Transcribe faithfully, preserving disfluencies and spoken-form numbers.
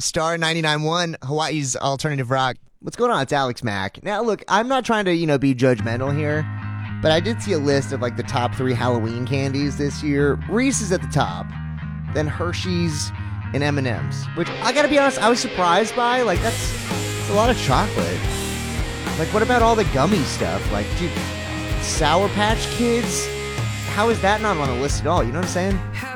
Star ninety-nine point one, Hawaii's alternative rock. What's going on? It's Alex Mack. Now, look, I'm not trying to, you know, be judgmental here, but I did see a list of, like, the top three Halloween candies this year. Reese's at the top, then Hershey's and M and M's, which, I gotta be honest, I was surprised by. Like, that's, that's a lot of chocolate. Like, what about all the gummy stuff? Like, dude, Sour Patch Kids? How is that not on the list at all? You know what I'm saying?